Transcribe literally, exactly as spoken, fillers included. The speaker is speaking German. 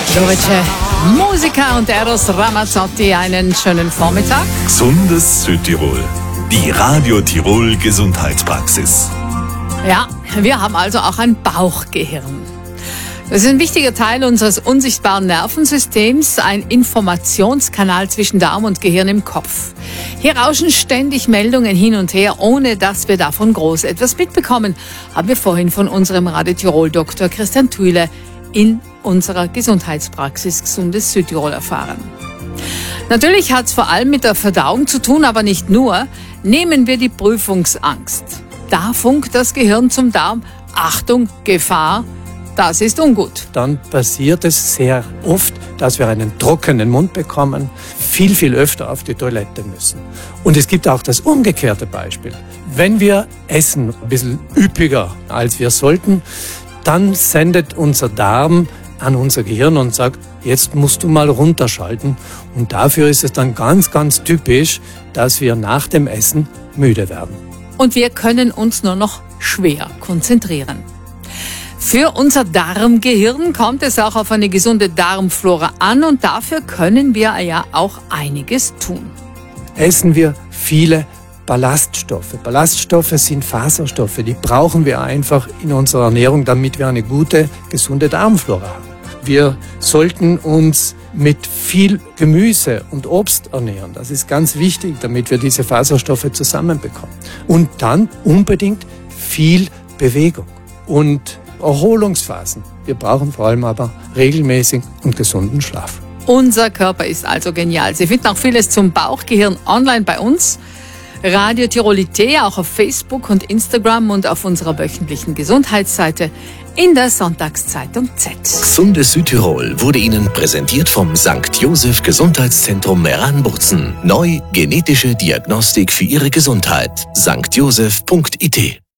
Deutsche Musiker und Eros Ramazzotti, einen schönen Vormittag. Gesundes Südtirol, die Radio Tirol Gesundheitspraxis. Ja, wir haben also auch ein Bauchgehirn. Das ist ein wichtiger Teil unseres unsichtbaren Nervensystems, ein Informationskanal zwischen Darm und Gehirn im Kopf. Hier rauschen ständig Meldungen hin und her, ohne dass wir davon groß etwas mitbekommen, haben wir vorhin von unserem Radio Tirol Doktor Christian Thuile in unserer Gesundheitspraxis Gesundes Südtirol erfahren. Natürlich hat es vor allem mit der Verdauung zu tun, aber nicht nur. Nehmen wir die Prüfungsangst. Da funkt das Gehirn zum Darm: Achtung, Gefahr, das ist ungut. Dann passiert es sehr oft, dass wir einen trockenen Mund bekommen, viel, viel öfter auf die Toilette müssen. Und es gibt auch das umgekehrte Beispiel. Wenn wir essen ein bisschen üppiger, als wir sollten, dann sendet unser Darm an unser Gehirn und sagt, jetzt musst du mal runterschalten. Und dafür ist es dann ganz, ganz typisch, dass wir nach dem Essen müde werden. Und wir können uns nur noch schwer konzentrieren. Für unser Darmgehirn kommt es auch auf eine gesunde Darmflora an und dafür können wir ja auch einiges tun. Essen wir viele Ballaststoffe. Ballaststoffe sind Faserstoffe, die brauchen wir einfach in unserer Ernährung, damit wir eine gute, gesunde Darmflora haben. Wir sollten uns mit viel Gemüse und Obst ernähren. Das ist ganz wichtig, damit wir diese Faserstoffe zusammenbekommen. Und dann unbedingt viel Bewegung und Erholungsphasen. Wir brauchen vor allem aber regelmäßig und gesunden Schlaf. Unser Körper ist also genial. Sie finden auch vieles zum Bauchgehirn online bei uns. Radio Tirolite, auch auf Facebook und Instagram und auf unserer wöchentlichen Gesundheitsseite in der Sonntagszeitung Z. Gesundes Südtirol wurde Ihnen präsentiert vom Sankt Joseph Gesundheitszentrum Meran-Bozen. Neu genetische Diagnostik für Ihre Gesundheit. sankt joseph punkt I T